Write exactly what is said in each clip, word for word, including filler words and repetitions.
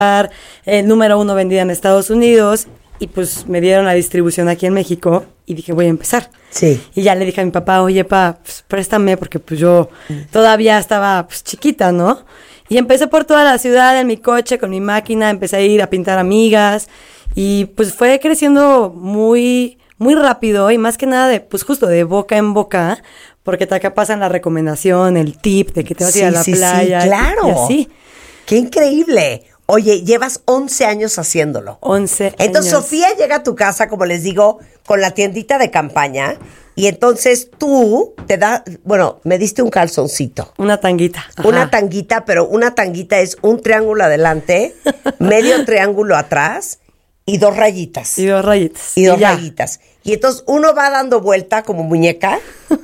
eh, número uno vendida en Estados Unidos, y pues me dieron la distribución aquí en México y dije, voy a empezar. Sí. Y ya le dije a mi papá, oye, pa, pues, préstame, porque pues yo todavía estaba pues, chiquita, ¿no? Y empecé por toda la ciudad en mi coche con mi máquina, empecé a ir a pintar amigas y pues fue creciendo muy, muy rápido y más que nada de, pues justo de boca en boca, porque te acá pasan la recomendación, el tip de que te vas sí, a ir a la sí, playa. Sí, claro. Y, y así. ¡Qué increíble! Oye, llevas once años haciéndolo. once Entonces, años. Sofía llega a tu casa, como les digo, con la tiendita de campaña. Y entonces tú te da, bueno, me diste un calzoncito. Una tanguita. Ajá. Una tanguita, pero una tanguita es un triángulo adelante, medio triángulo atrás y dos rayitas. Y dos rayitas. Y dos y rayitas. Y entonces uno va dando vuelta como muñeca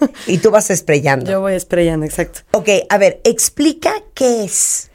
y tú vas sprayando. Yo voy sprayando, exacto. Ok, a ver, explica qué es.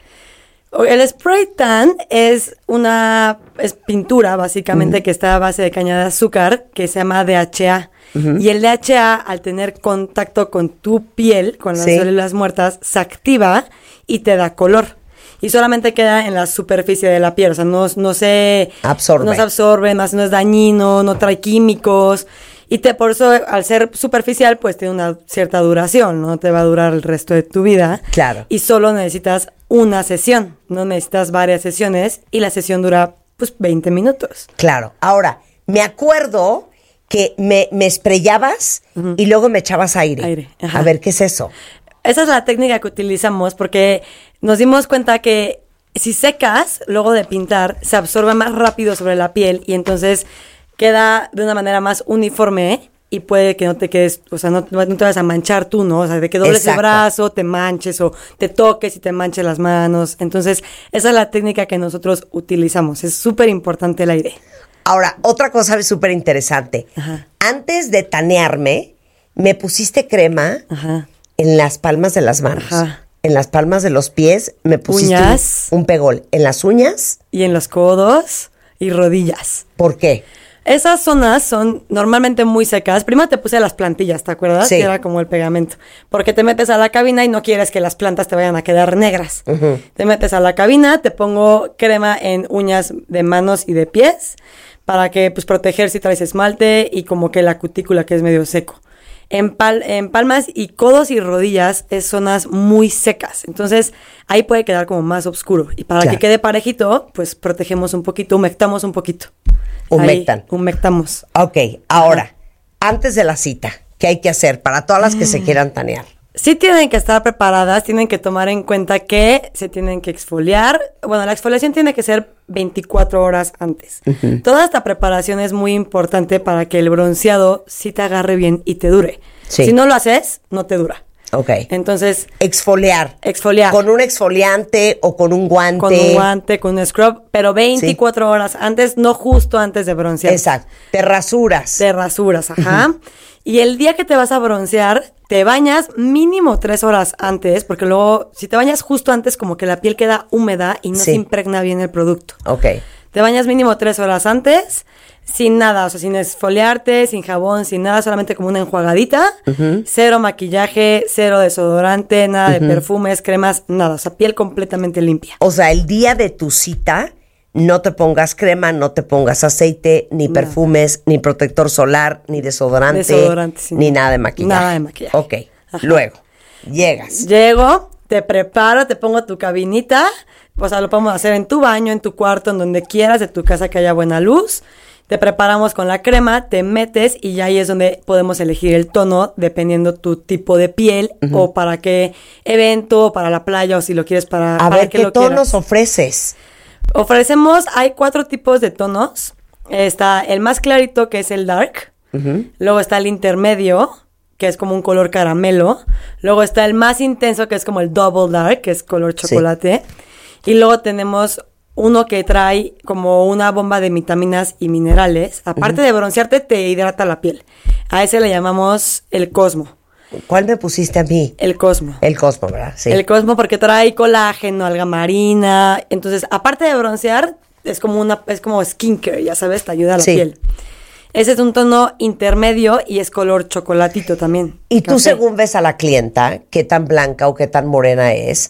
El spray tan es una es pintura, básicamente, uh-huh. que está a base de caña de azúcar, que se llama D H A. Uh-huh. Y el D H A, al tener contacto con tu piel, con las sí. células muertas, se activa y te da color. Y solamente queda en la superficie de la piel, o sea, no, no se absorbe, no se absorbe, más no es dañino, no trae químicos. Y te, por eso, al ser superficial, pues tiene una cierta duración, no te va a durar el resto de tu vida. Claro. Y solo necesitas una sesión, no necesitas varias sesiones, y la sesión dura, pues, veinte minutos. Claro. Ahora, me acuerdo que me, me sprayabas uh-huh. y luego me echabas aire. Aire, ajá. A ver, ¿qué es eso? Esa es la técnica que utilizamos porque nos dimos cuenta que si secas, luego de pintar, se absorbe más rápido sobre la piel y entonces queda de una manera más uniforme y puede que no te quedes, o sea, no, no te vas a manchar tú, ¿no? O sea, de que dobles Exacto. el brazo, te manches o te toques y te manches las manos. Entonces, esa es la técnica que nosotros utilizamos. Es súper importante el aire. Ahora, otra cosa súper interesante. Ajá. Antes de tanearme, me pusiste crema Ajá. en las palmas de las manos. Ajá. En las palmas de los pies me pusiste uñas, un, un pegol. En las uñas. Y en los codos y rodillas. ¿Por qué? Esas zonas son normalmente muy secas. Primero te puse las plantillas, ¿te acuerdas? Sí. Que era como el pegamento. Porque te metes a la cabina y no quieres que las plantas te vayan a quedar negras. Uh-huh. Te metes a la cabina, te pongo crema en uñas de manos y de pies para que, pues, proteger si traes esmalte y como que la cutícula que es medio seco. En, pal- en palmas y codos y rodillas es zonas muy secas. Entonces, ahí puede quedar como más oscuro. Y para claro. que quede parejito, pues, protegemos un poquito, humectamos un poquito. Humectan. Ahí, humectamos. Ok, ahora, Ajá. antes de la cita, ¿qué hay que hacer para todas las que mm. se quieran tanear? Sí tienen que estar preparadas, tienen que tomar en cuenta que se tienen que exfoliar. Bueno, la exfoliación tiene que ser veinticuatro horas antes. Uh-huh. Toda esta preparación es muy importante para que el bronceado sí te agarre bien y te dure. Sí. Si no lo haces, no te dura. Ok. Entonces, exfoliar. Exfoliar. Con un exfoliante o con un guante. Con un guante, con un scrub, pero veinticuatro sí. horas antes, no justo antes de broncear. Exacto. Te rasuras. Te rasuras, ajá. Uh-huh. Y el día que te vas a broncear, te bañas mínimo tres horas antes, porque luego, si te bañas justo antes, como que la piel queda húmeda y no sí. se impregna bien el producto. Ok. Te bañas mínimo tres horas antes, sin nada, o sea, sin esfoliarte, sin jabón, sin nada, solamente como una enjuagadita, uh-huh. cero maquillaje, cero desodorante, nada uh-huh. de perfumes, cremas, nada, o sea, piel completamente limpia. O sea, el día de tu cita, no te pongas crema, no te pongas aceite, ni no. perfumes, ni protector solar, ni desodorante, desodorante sí, ni no. nada de maquillaje. Nada de maquillaje. Ok, Ajá. luego, llegas. Llego, te preparo, te pongo tu cabinita, o sea, lo podemos hacer en tu baño, en tu cuarto, en donde quieras, de tu casa que haya buena luz. Te preparamos con la crema, te metes y ya ahí es donde podemos elegir el tono dependiendo tu tipo de piel uh-huh. o para qué evento, para la playa o si lo quieres para... A para ver, que ¿qué lo tonos quieras. ofreces? Ofrecemos, hay cuatro tipos de tonos. Está el más clarito, que es el dark. Uh-huh. Luego está el intermedio, que es como un color caramelo. Luego está el más intenso, que es como el double dark, que es color chocolate. Sí. Y luego tenemos uno que trae como una bomba de vitaminas y minerales. Aparte uh-huh. de broncearte, te hidrata la piel. A ese le llamamos el Cosmo. ¿Cuál me pusiste a mí? El Cosmo. El Cosmo, ¿verdad? Sí. El Cosmo porque trae colágeno, alga marina. Entonces, aparte de broncear, es como una, es como skincare, ya sabes, te ayuda a la sí. piel. Ese es un tono intermedio y es color chocolatito también. Y tú, café. Según ves a la clienta, qué tan blanca o qué tan morena es,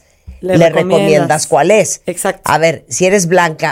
le, le recomiendas. recomiendas cuál es. Exacto. A ver, si eres blanca